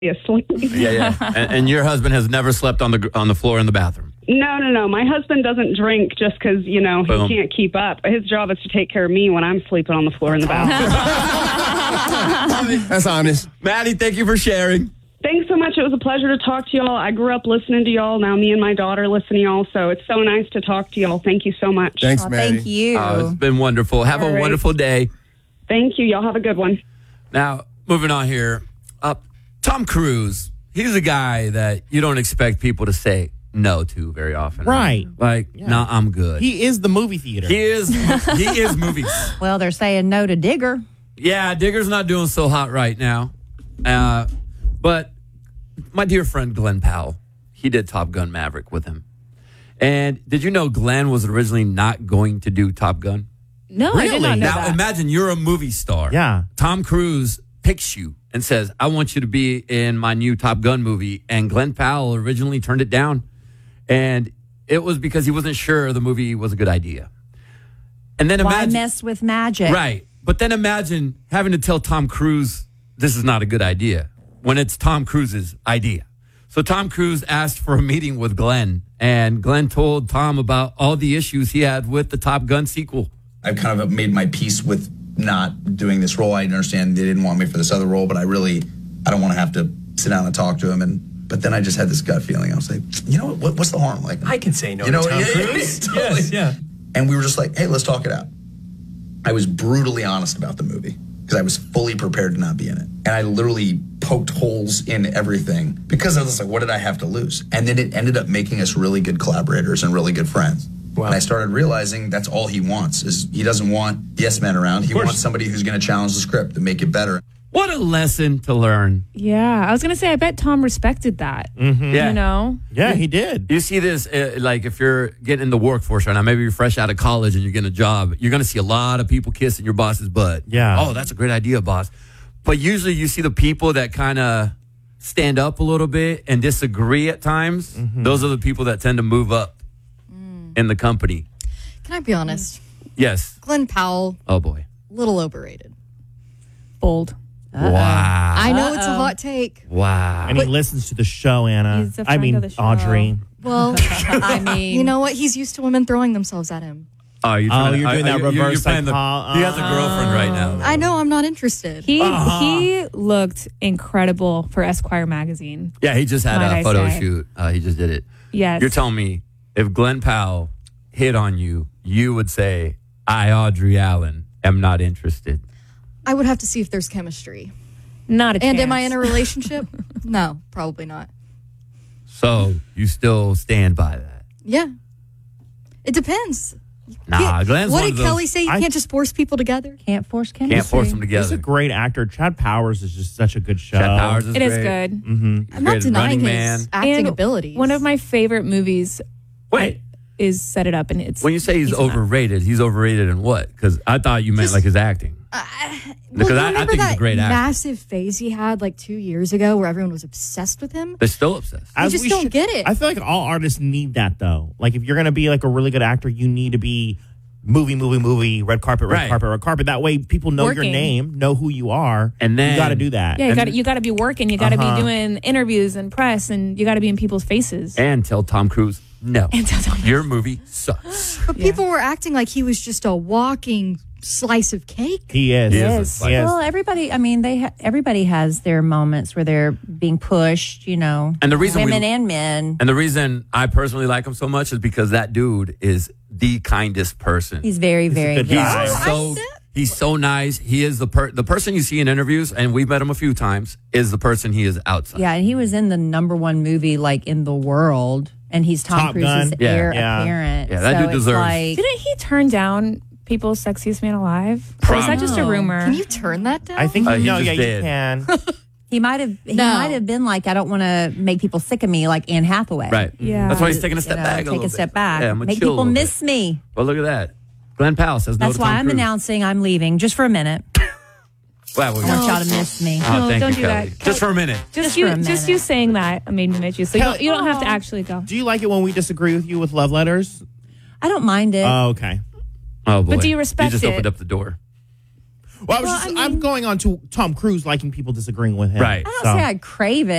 asleep. Yeah. And your husband has never slept on the floor in the bathroom. No. My husband doesn't drink just because, he can't keep up. His job is to take care of me when I'm sleeping on the floor in the bathroom. That's honest. Maddie, thank you for sharing. Thanks so much. It was a pleasure to talk to y'all. I grew up listening to y'all. Now me and my daughter listen to y'all. So it's so nice to talk to y'all. Thank you so much. Thanks, Maddie. Thank you. It's been wonderful. Have a wonderful day. Thank you. Y'all have a good one. Now, moving on here. Tom Cruise, he's a guy that you don't expect people to say no to very often. Right. No, I'm good. He is the movie theater. He is movies. Well, they're saying no to Digger. Yeah, Digger's not doing so hot right now. But my dear friend Glenn Powell, he did Top Gun Maverick with him. And did you know Glenn was originally not going to do Top Gun? No, I did not know Now, that. imagine you're a movie star. Yeah. Tom Cruise picks you and says, I want you to be in my new Top Gun movie. And Glenn Powell originally turned it down. And it was because he wasn't sure the movie was a good idea. And then Why mess with magic? Right. But then imagine having to tell Tom Cruise this is not a good idea when it's Tom Cruise's idea. So Tom Cruise asked for a meeting with Glenn, and Glenn told Tom about all the issues he had with the Top Gun sequel. I've kind of made my peace with not doing this role. I understand they didn't want me for this other role, but I don't want to have to sit down and talk to him. But then I just had this gut feeling. I was like, what's the harm? Like, I can say no to Tom Cruise. Totally. Yes, yeah. And we were just like, hey, let's talk it out. I was brutally honest about the movie because I was fully prepared to not be in it. And I literally poked holes in everything because I was like, what did I have to lose? And then it ended up making us really good collaborators and really good friends. Wow. And I started realizing that's all he wants is he doesn't want yes men around. He wants somebody who's going to challenge the script and make it better. What a lesson to learn. Yeah, I was going to say, I bet Tom respected that. Mm-hmm. Yeah. Yeah, he did. You see this, like if you're getting in the workforce right now, maybe you're fresh out of college and you're getting a job, you're going to see a lot of people kissing your boss's butt. Yeah. Oh, that's a great idea, boss. But usually you see the people that kind of stand up a little bit and disagree at times. Mm-hmm. Those are the people that tend to move up in the company. Can I be honest? Yes. Glenn Powell. Oh, boy. Little overrated. Bold. Wow. I know it's a hot take. Wow. And he listens to the show, Anna. He's a friend of the show. Audrey. Well, I mean, you know what? He's used to women throwing themselves at him. Oh, you're doing that reverse playing he has a girlfriend right now. I know. I'm not interested. He looked incredible for Esquire magazine. Yeah, he just had a photo shoot. He just did it. Yes. You're telling me if Glenn Powell hit on you, you would say, I, Audrey Allen, am not interested. I would have to see if there's chemistry. Not a chance. And am I in a relationship? No, probably not. So you still stand by that? Yeah. It depends. Nah, Glenn's what one did of those, Kelly say? You can't just force people together? Can't force chemistry. Can't force them together. He's a great actor. Chad Powers is just such a good show. Chad Powers is It great. is good. Mm-hmm. I'm not denying his acting And abilities. One of my favorite movies Wait. is Set It Up, and it's When you say he's overrated in what? Because I thought you meant Just- like his acting. Because I remember think he's that a great actor. massive phase he had like 2 years ago where everyone was obsessed with him? They're still obsessed. I just don't get it. I feel like all artists need that, though. Like, if you're going to be like a really good actor, you need to be movie, red carpet. That way people know your Working. name, know who you are, and then you got to do that. Yeah, you got to be working. You got to be doing interviews and press, and you got to be in people's faces. And tell Tom Cruise, no, And tell Tom Cruise. your movie sucks. But people were acting like he was just a walking slice of cake. He is. He is a slice. Well, everybody. I mean, everybody has their moments where they're being pushed. And the reason women and men. And the reason I personally like him so much is because that dude is the kindest person. He's very, very good good. guy. He's so nice. He is the person you see in interviews, and we've met him a few times, is the person he is outside. Yeah, and he was in the #1 movie like in the world, and he's Tom Top Cruise's Gun. heir Yeah. apparent. Yeah, that so dude it's deserves- Like, Didn't he turn down People's Sexiest Man Alive? Or is that just a rumor? Can you turn that down? I think He no, just yeah, did. you can. he might have been like, I don't want to make people sick of me, like Anne Hathaway. Right. Yeah. That's why he's taking a step You know, back. take a step bit. back. Yeah, I'm gonna Make chill a people little miss bit. me. Well, look at that. Glenn Powell says no That's to why Tom I'm Cruise. announcing I'm leaving just for a minute. Wow, well, I want y'all to miss me. Oh, thank don't you, do Kelly. that. Just for a minute. Just for a you minute. saying that made me miss you. So you don't have to actually go. Do you like it when we disagree with you with love letters? I don't mind it. Oh, okay. Oh, boy. But do you respect You just it? opened up the door. Well, I'm going on to Tom Cruise liking people disagreeing with him. Right. I don't say I crave it.